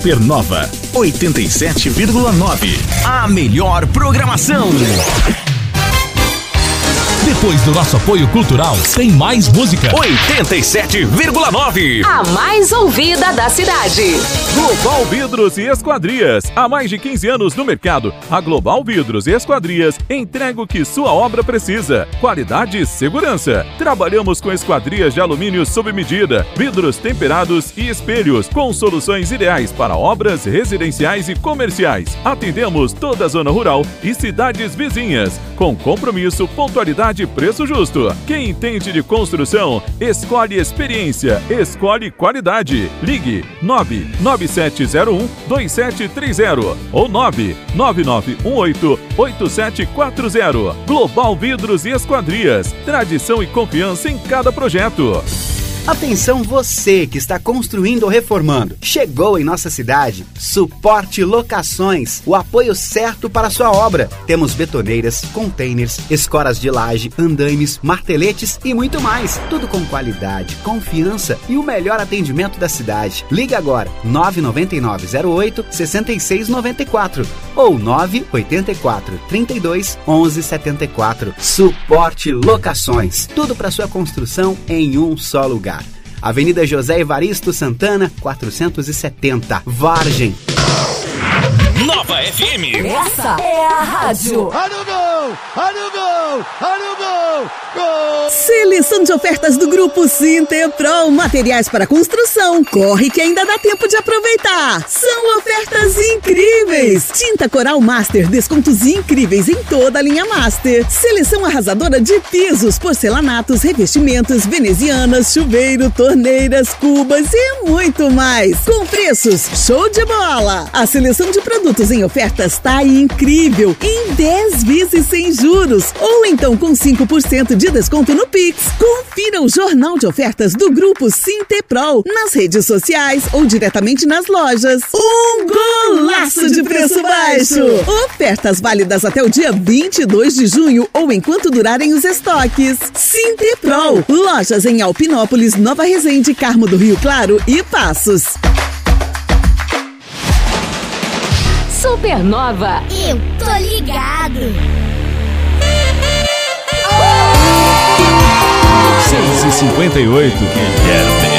Supernova 87,9. A melhor programação. Depois do nosso apoio cultural, tem mais música. 87,9. A mais ouvida da cidade. Global Vidros e Esquadrias. Há mais de 15 anos no mercado, a Global Vidros e Esquadrias entrega o que sua obra precisa. Qualidade e segurança. Trabalhamos com esquadrias de alumínio sob medida, vidros temperados e espelhos, com soluções ideais para obras residenciais e comerciais. Atendemos toda a zona rural e cidades vizinhas, com compromisso, pontualidade e preço justo. Quem entende de construção, escolhe experiência, escolhe qualidade. Ligue 99701-2730 ou 99918-8740. Global Vidros e Esquadrias. Tradição e confiança em cada projeto. Atenção você que está construindo ou reformando. Chegou em nossa cidade Suporte Locações, o apoio certo para a sua obra. Temos betoneiras, containers, escoras de laje, andaimes, marteletes e muito mais. Tudo com qualidade, confiança e o melhor atendimento da cidade. Liga agora 99908-6694 ou 984-32-1174. Suporte Locações. Tudo para sua construção em um só lugar. Avenida José Evaristo Santana, 470, Vargem. Nova FM. Essa é a rádio. Olha o gol! Olha o gol! Olha o gol! Gol! Seleção de ofertas do Grupo Sintepro. Materiais para construção. Corre que ainda dá tempo de aproveitar. São ofertas incríveis. Tinta Coral Master. Descontos incríveis em toda a linha Master. Seleção arrasadora de pisos, porcelanatos, revestimentos, venezianas, chuveiro, torneiras, cubas e muito mais. Com preços show de bola. A seleção de produtos em ofertas tá incrível. Em 10 vezes sem juros. Ou então com 5% de desconto no Pix. Confira o jornal de ofertas do Grupo Sintepro nas redes sociais ou diretamente nas lojas. Um golaço de preço baixo! Ofertas válidas até o dia 22 de junho ou enquanto durarem os estoques. Sintepro. Lojas em Alpinópolis, Nova Resende, Carmo do Rio Claro e Passos. Supernova. Eu tô ligado. 6h58.